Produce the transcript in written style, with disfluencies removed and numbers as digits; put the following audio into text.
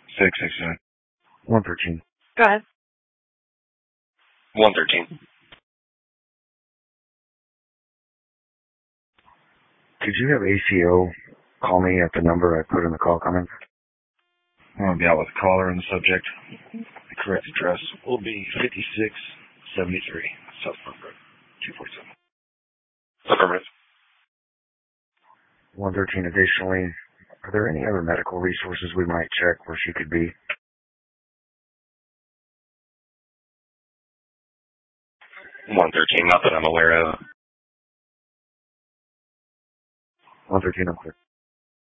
669. 113. Go ahead. 113. Could you have ACO call me at the number I put in the call comments? I'm going to be out with a caller in the subject. The correct address will be 5673 South Park Road, 247. Affirmative. 113. Additionally, are there any other medical resources we might check where she could be? 113, not that I'm aware of. 113, I'm clear.